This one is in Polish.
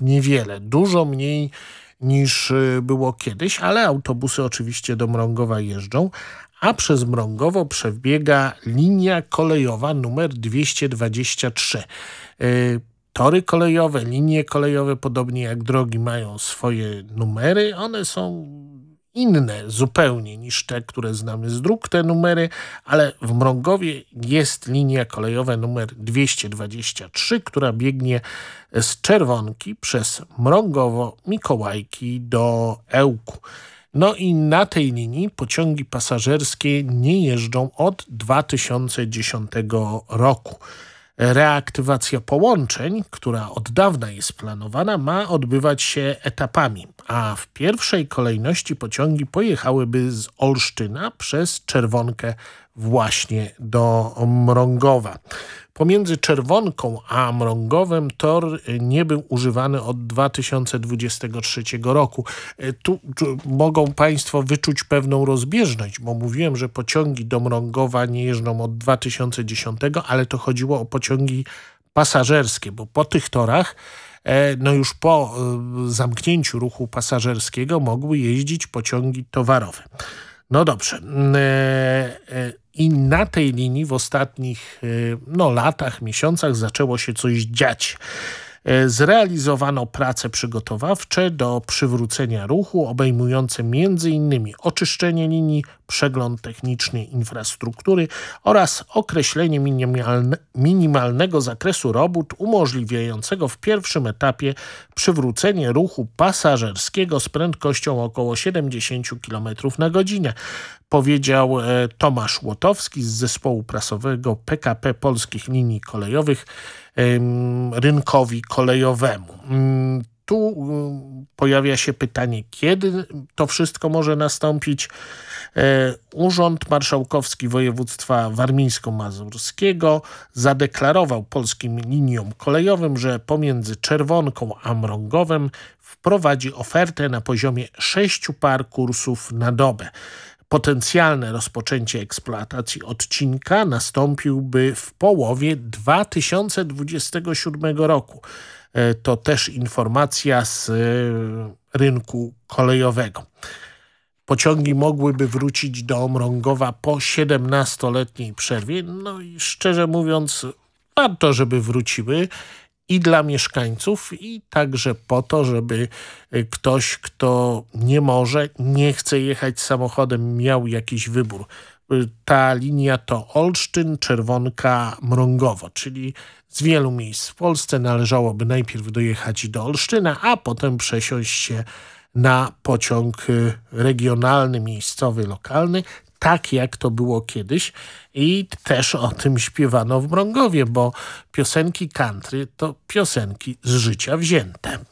niewiele, dużo mniej niż było kiedyś, ale autobusy oczywiście do Mrągowa jeżdżą, a przez Mrągowo przebiega linia kolejowa numer 223. Tory kolejowe, linie kolejowe, podobnie jak drogi, mają swoje numery. One są inne zupełnie niż te, które znamy z dróg, te numery, ale w Mrągowie jest linia kolejowa numer 223, która biegnie z Czerwonki przez Mrągowo, Mikołajki do Ełku. No i na tej linii pociągi pasażerskie nie jeżdżą od 2010 roku. Reaktywacja połączeń, która od dawna jest planowana, ma odbywać się etapami, a w pierwszej kolejności pociągi pojechałyby z Olsztyna przez Czerwonkę właśnie do Mrągowa. Pomiędzy Czerwonką a Mrągowem tor nie był używany od 2023 roku. Tu mogą Państwo wyczuć pewną rozbieżność, bo mówiłem, że pociągi do Mrągowa nie jeżdżą od 2010, ale to chodziło o pociągi pasażerskie, bo po tych torach już po zamknięciu ruchu pasażerskiego mogły jeździć pociągi towarowe. No dobrze. I na tej linii w ostatnich latach, miesiącach zaczęło się coś dziać. Zrealizowano prace przygotowawcze do przywrócenia ruchu, obejmujące m.in. oczyszczenie linii, przegląd techniczny infrastruktury oraz określenie minimalnego zakresu robót umożliwiającego w pierwszym etapie przywrócenie ruchu pasażerskiego z prędkością około 70 km na godzinę. Powiedział Tomasz Łotowski z zespołu prasowego PKP Polskich Linii Kolejowych rynkowi kolejowemu. Tu pojawia się pytanie, kiedy to wszystko może nastąpić. Urząd Marszałkowski Województwa Warmińsko-Mazurskiego zadeklarował Polskim Liniom Kolejowym, że pomiędzy Czerwonką a Mrągowem wprowadzi ofertę na poziomie 6 par kursów na dobę. Potencjalne rozpoczęcie eksploatacji odcinka nastąpiłby w połowie 2027 roku. To też informacja z rynku kolejowego. Pociągi mogłyby wrócić do Mrągowa po 17-letniej przerwie. No i szczerze mówiąc, warto, żeby wróciły i dla mieszkańców, i także po to, żeby ktoś, kto nie może, nie chce jechać samochodem, miał jakiś wybór. Ta linia to Olsztyn, Czerwonka, Mrągowo, czyli z wielu miejsc w Polsce należałoby najpierw dojechać do Olsztyna, a potem przesiąść się na pociąg regionalny, miejscowy, lokalny, tak jak to było kiedyś. I też o tym śpiewano w Mrągowie, bo piosenki country to piosenki z życia wzięte.